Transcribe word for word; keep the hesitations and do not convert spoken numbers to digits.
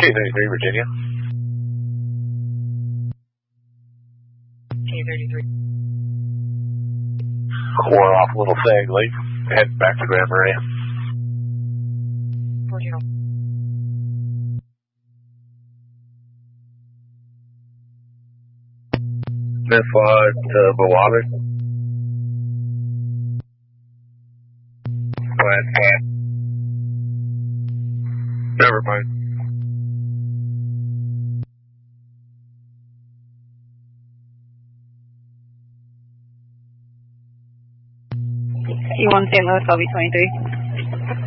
thirty-three, Virginia. K thirty-three. Core off Little Sag Lake. Head back to Grand Marais. fourteen. Mid-flight to Mojave. Flat, flat. Never mind. C one Saint Louis, L V twenty-three.